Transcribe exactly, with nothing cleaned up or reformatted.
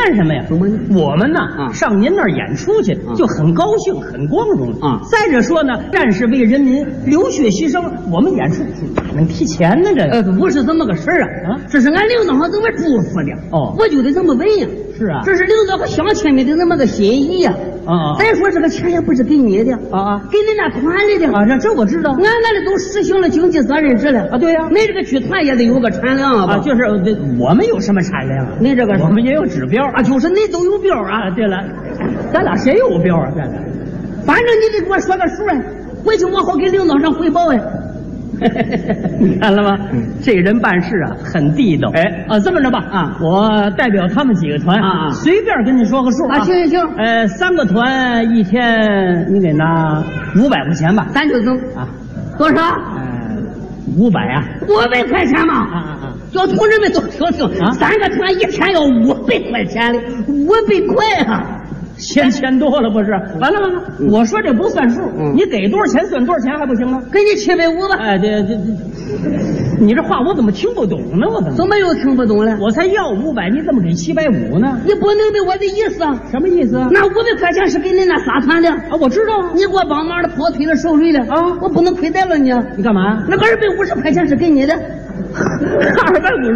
干什么呀？ 怎么呢？ 我们呢， 啊上您那儿演出去就很高兴，很光荣啊再者说呢，战士为人民流血牺牲，我们演出哪能提钱呢？这呃，不是这么个事儿啊， 啊这是俺领导上这么嘱咐的。 哦我就得这么问呀。 是啊这是领导和乡亲们的那么个心意呀。 啊啊再说这个钱也不是给你的啊啊给你那团里的啊，这这我知道俺那里都实行了经济责任制了啊，对呀、 你这个剧团也得有个产量啊吧？ 啊，就是这我们有什么产量啊？ 你这个是我们也有指标啊，就是你都有标啊。 啊。对了，咱俩谁有标啊？咱俩。 反正你得给我说个数啊，回去我好给领导上汇报呀。 你看了吗？这人办事啊，很地道。 哎啊，这么着吧， 啊我代表他们几个团啊啊随便跟你说个数啊行行行呃，三个团一天你给拿五百块钱吧。 咱就整啊， 多少？ 呃，五百啊。 五百块钱嘛。 啊啊啊！ 叫同志们都听听， 啊三个团一天要五百块钱的，五百块啊！ 先钱多了不是？完了完了，我说这不算数， 嗯你给多少钱算多少钱还不行吗？ 给你七百五吧。 哎，这这这，你这话我怎么听不懂呢？我怎么？ 怎么又听不懂了？ 我才要五百，你怎么给七百五呢？ 你不明白我的意思啊？ 什么意思啊？ 那五百块钱是给你那仨团的， 啊，我知道啊。 你给我帮忙的、跑腿的、受累的啊我不能亏待了你。 你干嘛？ 那个二百五十块钱是给你的， 二百五十。